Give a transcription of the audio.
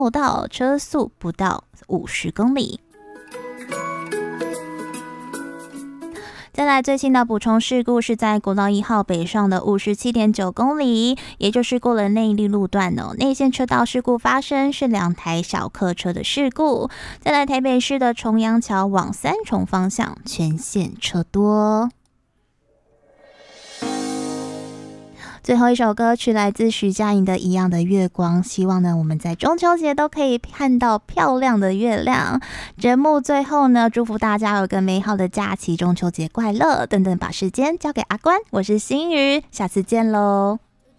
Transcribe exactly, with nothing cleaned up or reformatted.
道，车速不到五十公里。再来最新的补充事故是在国道一号北上的五十七点九公里，也就是过了内坜路段哦，内线车道事故发生是两台小客车的事故。再来台北市的重阳桥往三重方向全线车多。最后一首歌曲来自徐佳莹的《一样的月光》，希望呢我们在中秋节都可以看到漂亮的月亮。节目最后呢，祝福大家有个美好的假期，中秋节快乐！等等，把时间交给阿关，我是心瑜，下次见喽。